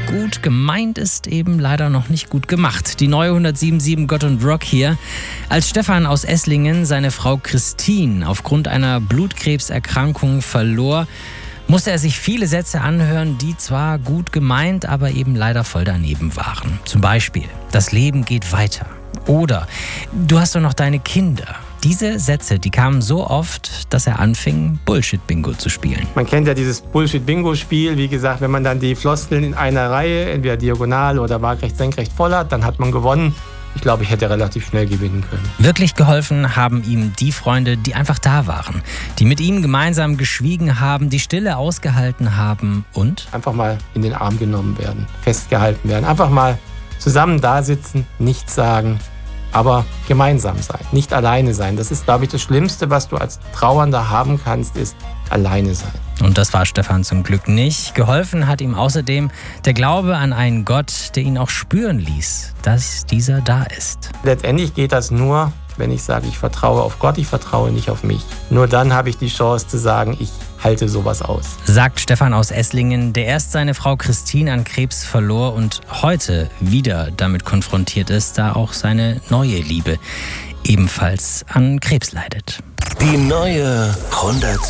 Gut gemeint ist eben leider noch nicht gut gemacht. Die neue 107.7 Gott und Rock hier. Als Stefan aus Esslingen seine Frau Christine aufgrund einer Blutkrebserkrankung verlor, musste er sich viele Sätze anhören, die zwar gut gemeint, aber eben leider voll daneben waren. Zum Beispiel, das Leben geht weiter. Oder, du hast doch noch deine Kinder. Diese Sätze, die kamen so oft, dass er anfing, Bullshit-Bingo zu spielen. Man kennt ja dieses Bullshit-Bingo-Spiel. Wie gesagt, wenn man dann die Floskeln in einer Reihe, entweder diagonal oder waagrecht, senkrecht voll hat, dann hat man gewonnen. Ich glaube, ich hätte relativ schnell gewinnen können. Wirklich geholfen haben ihm die Freunde, die einfach da waren, die mit ihm gemeinsam geschwiegen haben, die Stille ausgehalten haben und einfach mal in den Arm genommen werden, festgehalten werden. Einfach mal zusammen da sitzen, nichts sagen, aber gemeinsam sein, nicht alleine sein. Das ist, glaube ich, das Schlimmste, was du als Trauernder haben kannst, ist alleine sein. Und das war Stefan zum Glück nicht. Geholfen hat ihm außerdem der Glaube an einen Gott, der ihn auch spüren ließ, dass dieser da ist. Letztendlich geht das nur, wenn ich sage, ich vertraue auf Gott, ich vertraue nicht auf mich. Nur dann habe ich die Chance zu sagen, ich halte sowas aus. Sagt Stefan aus Esslingen, der erst seine Frau Christine an Krebs verlor und heute wieder damit konfrontiert ist, da auch seine neue Liebe ebenfalls an Krebs leidet. Die neue 100